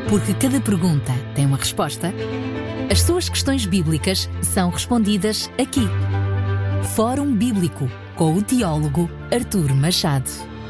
Porque cada pergunta tem uma resposta, as suas questões bíblicas são respondidas aqui. Fórum Bíblico, com o teólogo Artur Machado.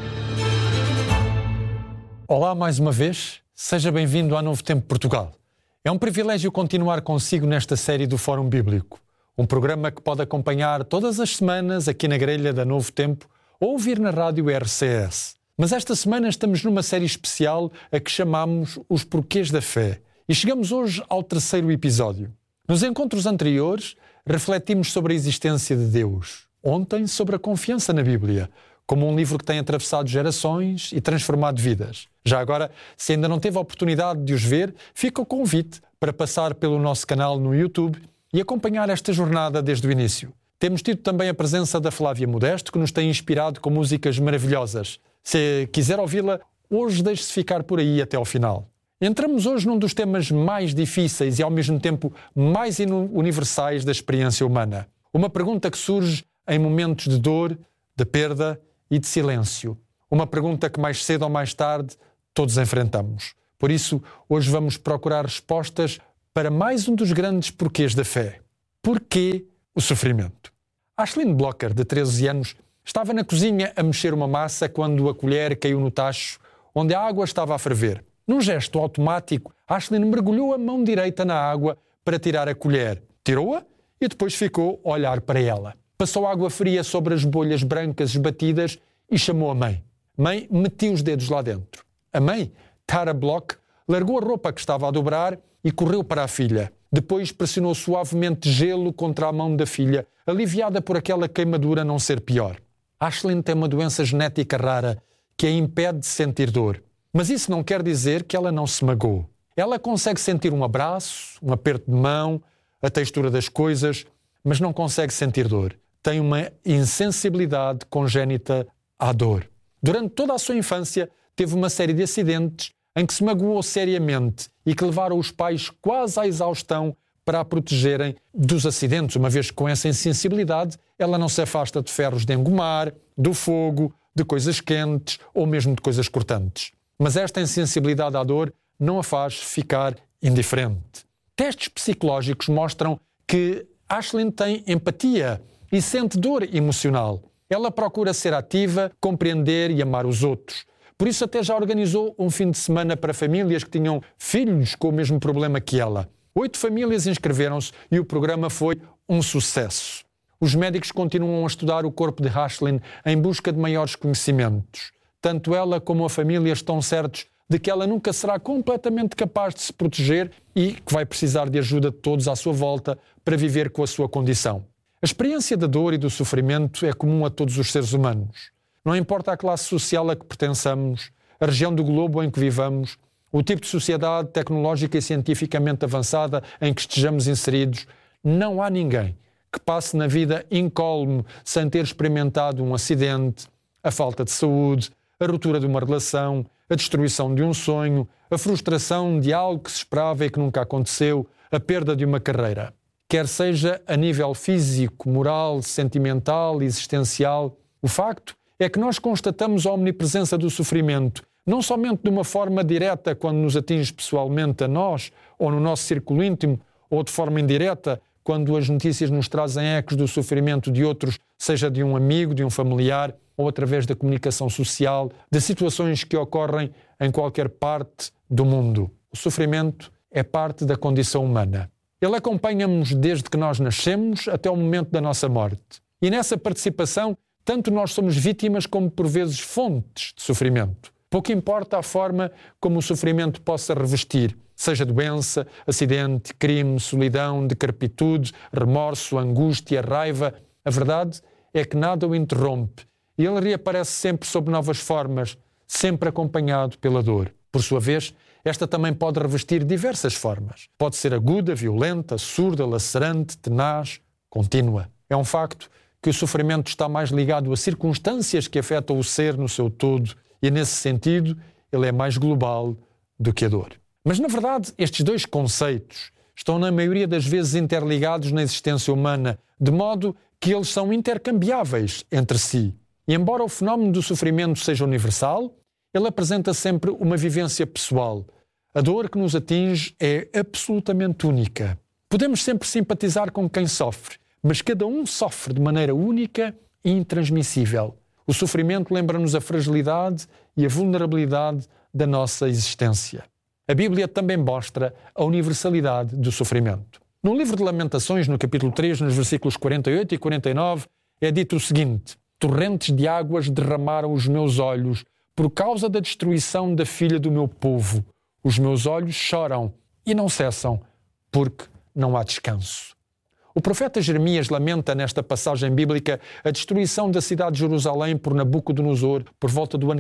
Olá mais uma vez, seja bem-vindo à Novo Tempo Portugal. É um privilégio continuar consigo nesta série do Fórum Bíblico, um programa que pode acompanhar todas as semanas aqui na grelha da Novo Tempo ou ouvir na rádio RCS. Mas esta semana estamos numa série especial a que chamamos Os Porquês da Fé e chegamos hoje ao terceiro episódio. Nos encontros anteriores, refletimos sobre a existência de Deus. Ontem, sobre a confiança na Bíblia, como um livro que tem atravessado gerações e transformado vidas. Já agora, se ainda não teve a oportunidade de os ver, fica o convite para passar pelo nosso canal no YouTube e acompanhar esta jornada desde o início. Temos tido também a presença da Flávia Modesto, que nos tem inspirado com músicas maravilhosas. Se quiser ouvi-la, hoje deixe-se ficar por aí até ao final. Entramos hoje num dos temas mais difíceis e ao mesmo tempo mais universais da experiência humana. Uma pergunta que surge em momentos de dor, de perda e de silêncio. Uma pergunta que mais cedo ou mais tarde todos enfrentamos. Por isso, hoje vamos procurar respostas para mais um dos grandes porquês da fé. Porquê o sofrimento? Ashlyn Blocker, de 13 anos, estava na cozinha a mexer uma massa quando a colher caiu no tacho onde a água estava a ferver. Num gesto automático, Ashlyn mergulhou a mão direita na água para tirar a colher. Tirou-a e depois ficou a olhar para ela. Passou água fria sobre as bolhas brancas esbatidas e chamou a mãe. Mãe metiu os dedos lá dentro. A mãe, Tara Block, largou a roupa que estava a dobrar e correu para a filha. Depois pressionou suavemente gelo contra a mão da filha, aliviada por aquela queimadura não ser pior. Ashlyn tem uma doença genética rara que a impede de sentir dor. Mas isso não quer dizer que ela não se magoou. Ela consegue sentir um abraço, um aperto de mão, a textura das coisas, mas não consegue sentir dor. Tem uma insensibilidade congénita à dor. Durante toda a sua infância, teve uma série de acidentes em que se magoou seriamente e que levaram os pais quase à exaustão para a protegerem dos acidentes, uma vez que com essa insensibilidade ela não se afasta de ferros de engomar, do fogo, de coisas quentes ou mesmo de coisas cortantes. Mas esta insensibilidade à dor não a faz ficar indiferente. Testes psicológicos mostram que Ashlyn tem empatia e sente dor emocional. Ela procura ser ativa, compreender e amar os outros. Por isso até já organizou um fim de semana para famílias que tinham filhos com o mesmo problema que ela. 8 famílias inscreveram-se e o programa foi um sucesso. Os médicos continuam a estudar o corpo de Ashlyn em busca de maiores conhecimentos. Tanto ela como a família estão certos de que ela nunca será completamente capaz de se proteger e que vai precisar de ajuda de todos à sua volta para viver com a sua condição. A experiência da dor e do sofrimento é comum a todos os seres humanos. Não importa a classe social a que pertençamos, a região do globo em que vivamos, o tipo de sociedade tecnológica e cientificamente avançada em que estejamos inseridos, não há ninguém que passe na vida incólume sem ter experimentado um acidente, a falta de saúde, a ruptura de uma relação, a destruição de um sonho, a frustração de algo que se esperava e que nunca aconteceu, a perda de uma carreira. Quer seja a nível físico, moral, sentimental, existencial, o facto é que nós constatamos a omnipresença do sofrimento, não somente de uma forma direta quando nos atinge pessoalmente a nós ou no nosso círculo íntimo, ou de forma indireta quando as notícias nos trazem ecos do sofrimento de outros, seja de um amigo, de um familiar, ou através da comunicação social, de situações que ocorrem em qualquer parte do mundo. O sofrimento é parte da condição humana. Ele acompanha-nos desde que nós nascemos até o momento da nossa morte. E nessa participação, tanto nós somos vítimas como, por vezes, fontes de sofrimento. Pouco importa a forma como o sofrimento possa revestir, seja doença, acidente, crime, solidão, decrepitude, remorso, angústia, raiva. A verdade é que nada o interrompe e ele reaparece sempre sob novas formas, sempre acompanhado pela dor. Por sua vez, esta também pode revestir diversas formas. Pode ser aguda, violenta, surda, lacerante, tenaz, contínua. É um facto que o sofrimento está mais ligado a circunstâncias que afetam o ser no seu todo e, nesse sentido, ele é mais global do que a dor. Mas, na verdade, estes dois conceitos estão, na maioria das vezes, interligados na existência humana, de modo que eles são intercambiáveis entre si. E, embora o fenómeno do sofrimento seja universal, ele apresenta sempre uma vivência pessoal. A dor que nos atinge é absolutamente única. Podemos sempre simpatizar com quem sofre, mas cada um sofre de maneira única e intransmissível. O sofrimento lembra-nos a fragilidade e a vulnerabilidade da nossa existência. A Bíblia também mostra a universalidade do sofrimento. No livro de Lamentações, no capítulo 3, nos versículos 48 e 49, é dito o seguinte: torrentes de águas derramaram os meus olhos por causa da destruição da filha do meu povo. Os meus olhos choram e não cessam, porque não há descanso. O profeta Jeremias lamenta nesta passagem bíblica a destruição da cidade de Jerusalém por Nabucodonosor por volta do ano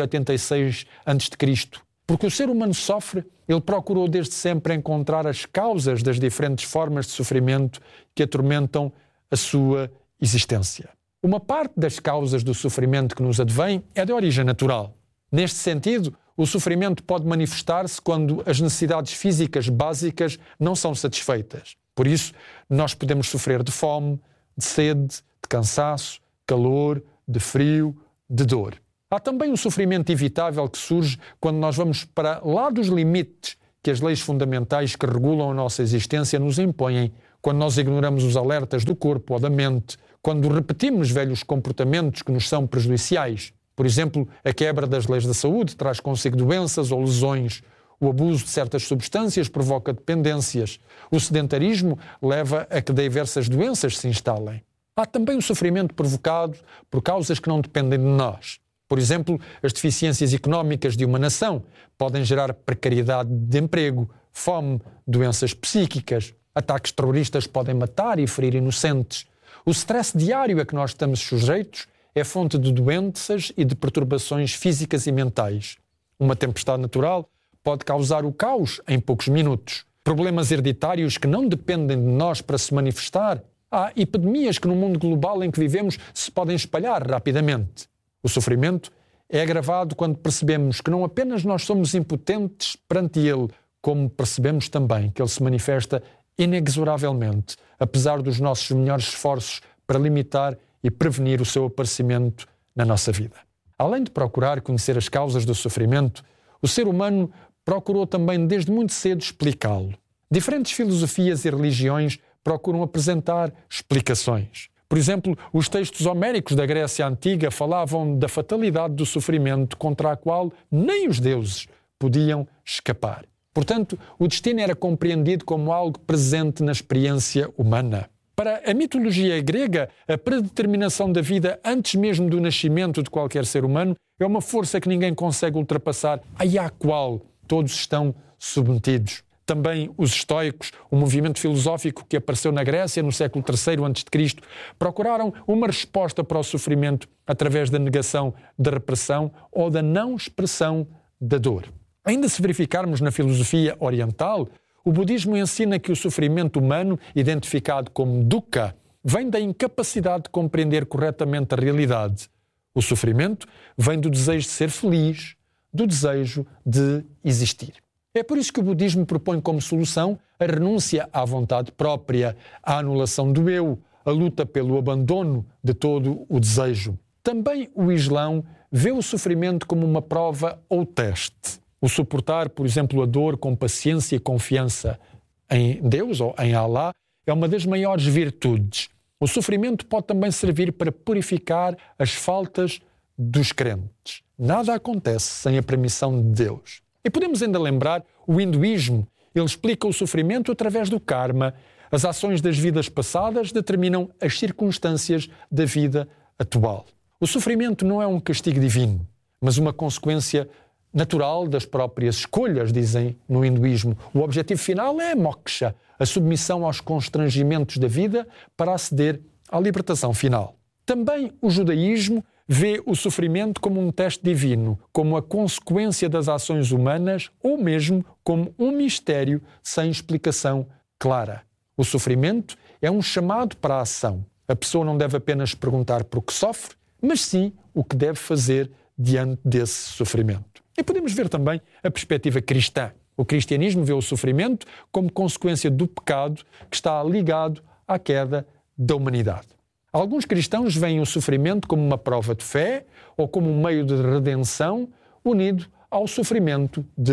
586 a.C. Porque o ser humano sofre, ele procurou desde sempre encontrar as causas das diferentes formas de sofrimento que atormentam a sua existência. Uma parte das causas do sofrimento que nos advém é de origem natural. Neste sentido, o sofrimento pode manifestar-se quando as necessidades físicas básicas não são satisfeitas. Por isso, nós podemos sofrer de fome, de sede, de cansaço, calor, de frio, de dor. Há também um sofrimento evitável que surge quando nós vamos para lá dos limites que as leis fundamentais que regulam a nossa existência nos impõem, quando nós ignoramos os alertas do corpo ou da mente, quando repetimos velhos comportamentos que nos são prejudiciais. Por exemplo, a quebra das leis da saúde traz consigo doenças ou lesões. O abuso de certas substâncias provoca dependências. O sedentarismo leva a que diversas doenças se instalem. Há também o sofrimento provocado por causas que não dependem de nós. Por exemplo, as deficiências económicas de uma nação podem gerar precariedade de emprego, fome, doenças psíquicas. Ataques terroristas podem matar e ferir inocentes. O stress diário a que nós estamos sujeitos é fonte de doenças e de perturbações físicas e mentais. Uma tempestade natural pode causar o caos em poucos minutos. Problemas hereditários que não dependem de nós para se manifestar. Há epidemias que no mundo global em que vivemos se podem espalhar rapidamente. O sofrimento é agravado quando percebemos que não apenas nós somos impotentes perante ele, como percebemos também que ele se manifesta inexoravelmente, apesar dos nossos melhores esforços para limitar e prevenir o seu aparecimento na nossa vida. Além de procurar conhecer as causas do sofrimento, o ser humano procurou também desde muito cedo explicá-lo. Diferentes filosofias e religiões procuram apresentar explicações. Por exemplo, os textos homéricos da Grécia Antiga falavam da fatalidade do sofrimento contra a qual nem os deuses podiam escapar. Portanto, o destino era compreendido como algo presente na experiência humana. Para a mitologia grega, a predeterminação da vida antes mesmo do nascimento de qualquer ser humano é uma força que ninguém consegue ultrapassar e à qual todos estão submetidos. Também os estoicos, um movimento filosófico que apareceu na Grécia no século III a.C., procuraram uma resposta para o sofrimento através da negação da repressão ou da não expressão da dor. Ainda se verificarmos na filosofia oriental, o budismo ensina que o sofrimento humano, identificado como dukkha, vem da incapacidade de compreender corretamente a realidade. O sofrimento vem do desejo de ser feliz, do desejo de existir. É por isso que o budismo propõe como solução a renúncia à vontade própria, a anulação do eu, a luta pelo abandono de todo o desejo. Também o Islão vê o sofrimento como uma prova ou teste. O suportar, por exemplo, a dor com paciência e confiança em Deus ou em Allah é uma das maiores virtudes. O sofrimento pode também servir para purificar as faltas dos crentes. Nada acontece sem a permissão de Deus. E podemos ainda lembrar o hinduísmo. Ele explica o sofrimento através do karma. As ações das vidas passadas determinam as circunstâncias da vida atual. O sofrimento não é um castigo divino, mas uma consequência natural das próprias escolhas, dizem no hinduísmo. O objetivo final é a moksha, a submissão aos constrangimentos da vida para aceder à libertação final. Também o judaísmo vê o sofrimento como um teste divino, como a consequência das ações humanas ou mesmo como um mistério sem explicação clara. O sofrimento é um chamado para a ação. A pessoa não deve apenas perguntar por que sofre, mas sim o que deve fazer diante desse sofrimento. E podemos ver também a perspectiva cristã. O cristianismo vê o sofrimento como consequência do pecado que está ligado à queda da humanidade. Alguns cristãos veem o sofrimento como uma prova de fé ou como um meio de redenção unido ao sofrimento de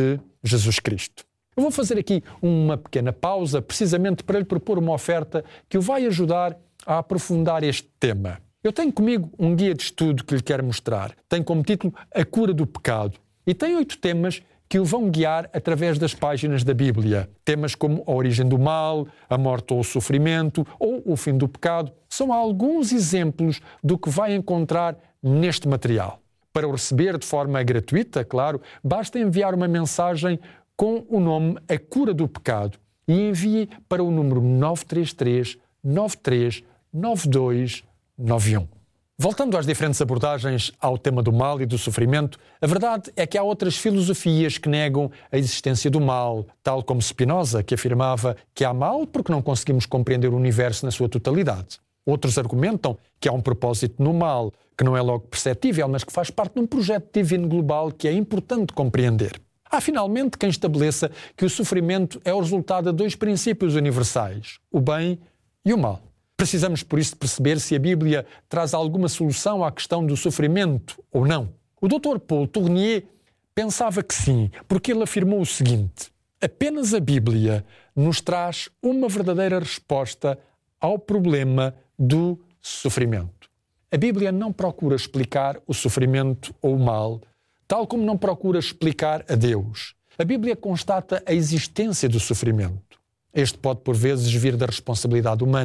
Jesus Cristo. Eu vou fazer aqui uma pequena pausa, precisamente para lhe propor uma oferta que o vai ajudar a aprofundar este tema. Eu tenho comigo um guia de estudo que lhe quero mostrar. Tem como título A Cura do Pecado e tem 8 temas que o vão guiar através das páginas da Bíblia. Temas como a origem do mal, a morte ou o sofrimento ou o fim do pecado são alguns exemplos do que vai encontrar neste material. Para o receber de forma gratuita, claro, basta enviar uma mensagem com o nome A Cura do Pecado e envie para o número 933 93 92 91. Voltando às diferentes abordagens ao tema do mal e do sofrimento, a verdade é que há outras filosofias que negam a existência do mal, tal como Spinoza, que afirmava que há mal porque não conseguimos compreender o universo na sua totalidade. Outros argumentam que há um propósito no mal, que não é logo perceptível, mas que faz parte de um projeto divino global que é importante compreender. Há finalmente quem estabeleça que o sofrimento é o resultado de 2 princípios universais, o bem e o mal. Precisamos, por isso, de perceber se a Bíblia traz alguma solução à questão do sofrimento ou não. O Dr. Paul Tournier pensava que sim, porque ele afirmou o seguinte: apenas a Bíblia nos traz uma verdadeira resposta ao problema do sofrimento. A Bíblia não procura explicar o sofrimento ou o mal, tal como não procura explicar a Deus. A Bíblia constata a existência do sofrimento. Este pode, por vezes, vir da responsabilidade humana.